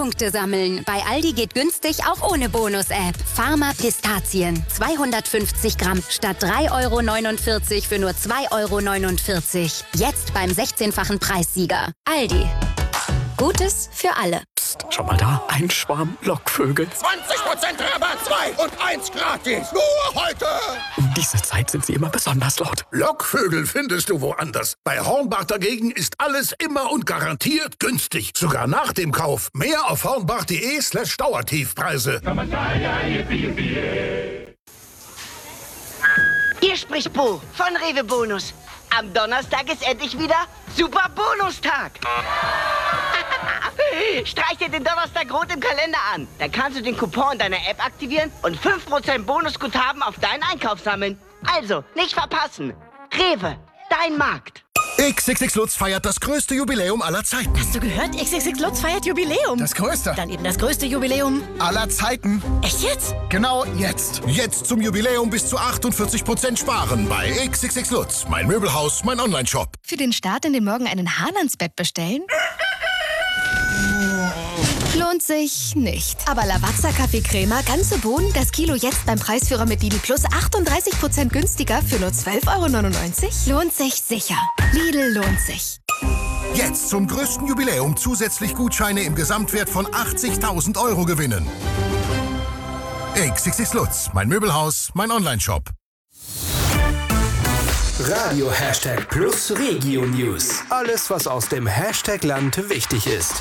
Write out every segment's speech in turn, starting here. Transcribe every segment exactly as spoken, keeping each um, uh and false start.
Punkte sammeln. Bei Aldi geht günstig auch ohne Bonus-App. Pharma Pistazien. zweihundertfünfzig Gramm statt drei Euro neunundvierzig für nur zwei Euro neunundvierzig. Jetzt beim sechzehnfachen Preissieger. Aldi. Gutes für alle. Psst, schau mal da. Ein Schwarm Lockvögel. zwanzig Prozent Rabatt, zwei und eins gratis. Nur heute. Um diese Zeit sind sie immer besonders laut. Lockvögel findest du woanders. Bei Hornbach dagegen ist alles immer und garantiert günstig. Sogar nach dem Kauf. Mehr auf hornbach.de slash Dauertiefpreise. Hier spricht Bo von Rewe Bonus. Am Donnerstag ist endlich wieder Super Bonustag. Streich dir den Donnerstag rot im Kalender an. Dann kannst du den Coupon in deiner App aktivieren und fünf Prozent Bonusguthaben auf deinen Einkauf sammeln. Also, nicht verpassen. Rewe, dein Markt. X X X Lutz feiert das größte Jubiläum aller Zeiten. Hast du gehört? X X X Lutz feiert Jubiläum. Das größte. Dann eben das größte Jubiläum aller Zeiten. Echt jetzt? Genau jetzt. Jetzt zum Jubiläum bis zu achtundvierzig Prozent sparen bei X X X Lutz. Mein Möbelhaus, mein Onlineshop. Für den Start in den Morgen einen Hahn ans Bett bestellen? Lohnt sich nicht. Aber Lavazza Kaffeecrema, ganze Bohnen, das Kilo jetzt beim Preisführer mit Lidl Plus achtunddreißig Prozent günstiger für nur zwölf Euro neunundneunzig? Lohnt sich sicher. Lidl lohnt sich. Jetzt zum größten Jubiläum zusätzlich Gutscheine im Gesamtwert von achtzigtausend Euro gewinnen. X X X Lutz, mein Möbelhaus, mein Onlineshop. Radio Hashtag Plus Regio News. Alles, was aus dem Hashtag-Land wichtig ist.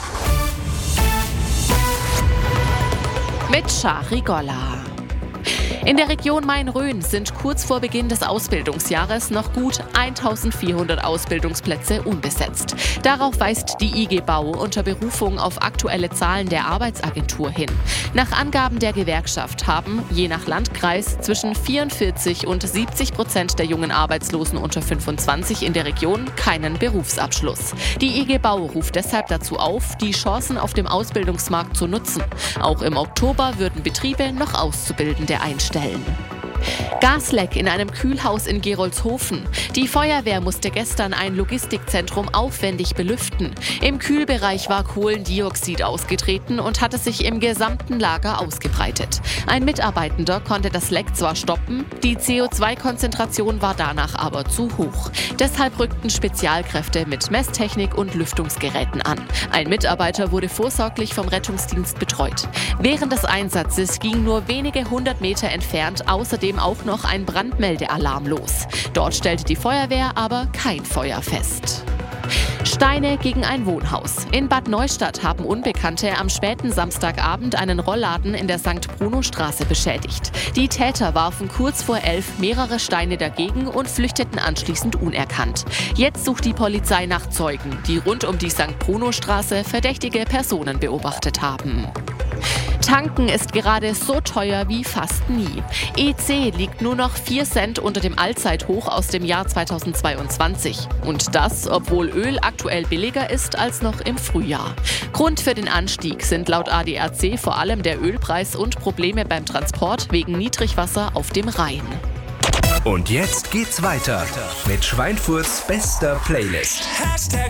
Mit Shari Golla. In der Region Main-Rhön sind kurz vor Beginn des Ausbildungsjahres noch gut eintausendvierhundert Ausbildungsplätze unbesetzt. Darauf weist die I G Bau unter Berufung auf aktuelle Zahlen der Arbeitsagentur hin. Nach Angaben der Gewerkschaft haben je nach Landkreis zwischen vierundvierzig und siebzig Prozent der jungen Arbeitslosen unter fünfundzwanzig in der Region keinen Berufsabschluss. Die I G Bau ruft deshalb dazu auf, die Chancen auf dem Ausbildungsmarkt zu nutzen. Auch im Oktober würden Betriebe noch Auszubildende einstellen. Gasleck in einem Kühlhaus in Gerolzhofen. Die Feuerwehr musste gestern ein Logistikzentrum aufwendig belüften. Im Kühlbereich war Kohlendioxid ausgetreten und hatte sich im gesamten Lager ausgebreitet. Ein Mitarbeitender konnte das Leck zwar stoppen, die C O zwei Konzentration war danach aber zu hoch. Deshalb rückten Spezialkräfte mit Messtechnik und Lüftungsgeräten an. Ein Mitarbeiter wurde vorsorglich vom Rettungsdienst betreut. Während des Einsatzes ging nur wenige hundert Meter entfernt außerdem auch noch ein Brandmeldealarm los. Dort stellte die Feuerwehr aber kein Feuer fest. Steine gegen ein Wohnhaus. In Bad Neustadt haben Unbekannte am späten Samstagabend einen Rollladen in der Sankt Bruno-Straße beschädigt. Die Täter warfen kurz vor elf mehrere Steine dagegen und flüchteten anschließend unerkannt. Jetzt sucht die Polizei nach Zeugen, die rund um die Sankt Bruno-Straße verdächtige Personen beobachtet haben. Tanken ist gerade so teuer wie fast nie. E C liegt nur noch vier Cent unter dem Allzeithoch aus dem Jahr zweitausendzweiundzwanzig. Und das, obwohl Öl aktuell billiger ist als noch im Frühjahr. Grund für den Anstieg sind laut A D A C vor allem der Ölpreis und Probleme beim Transport wegen Niedrigwasser auf dem Rhein. Und jetzt geht's weiter mit Schweinfurts bester Playlist. Hashtag